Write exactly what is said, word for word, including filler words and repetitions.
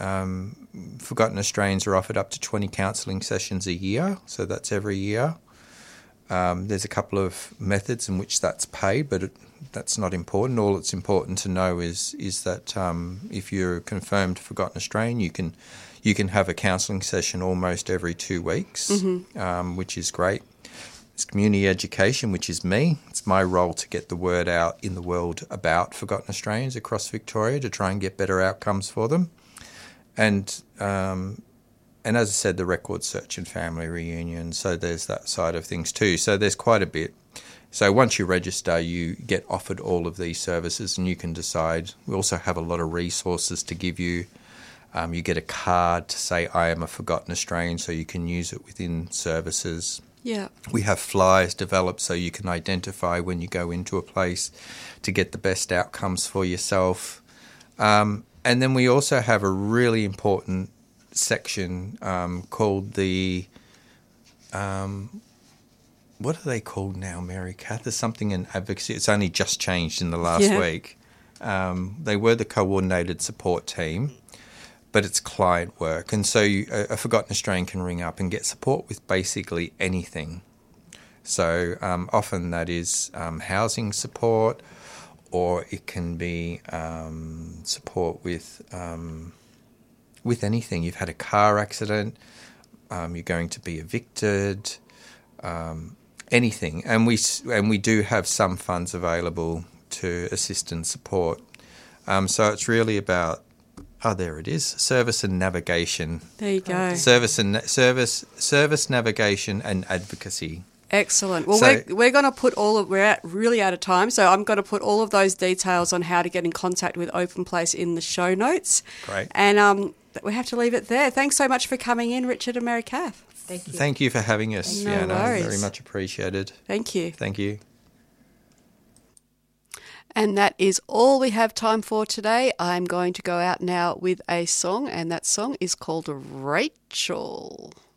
um, Forgotten Australians are offered up to twenty counselling sessions a year, so that's every year. Um, there's a couple of methods in which that's paid, but it, that's not important. All that's important to know is is that um, if you're a confirmed Forgotten Australian, you can you can have a counselling session almost every two weeks, mm-hmm. um, which is great. It's community education, which is me. It's my role to get the word out in the world about Forgotten Australians across Victoria to try and get better outcomes for them. And um, and as I said, the record search and family reunion. So there's that side of things too. So there's quite a bit. So once you register, you get offered all of these services and you can decide. We also have a lot of resources to give you. Um, you get a card to say, I am a Forgotten Australian, so you can use it within services. Yeah. We have flyers developed so you can identify when you go into a place to get the best outcomes for yourself. Um, and then we also have a really important section um, called the... Um, what are they called now, Mary Kath? There's something in advocacy. It's only just changed in the last yeah. week. Um, they were the coordinated support team, but it's client work. And so you, a, a Forgotten Australian can ring up and get support with basically anything. So um, often that is um, housing support, or it can be um, support with um, with anything. You've had a car accident, um, you're going to be evicted, um, anything. And we and we do have some funds available to assist and support. Um, so it's really about Oh, there it is. Service and navigation. There you go. Service and service, service navigation and advocacy. Excellent. Well, So- we're, we're going to put all of, we're at, really out of time, so I'm going to put all of those details on how to get in contact with Open Place in the show notes. Great. And um, we have to leave it there. Thanks so much for coming in, Richard and Mary Kath. Thank you. Thank you for having us, No Fiona. worries. Very much appreciated. Thank you. Thank you. And that is all we have time for today. I'm going to go out now with a song, and that song is called Rachel.